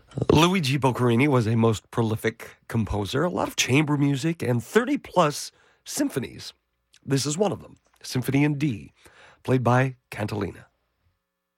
Luigi Boccherini was a most prolific composer, a lot of chamber music, and 30-plus symphonies. This is one of them, Symphony in D, played by Cantilena.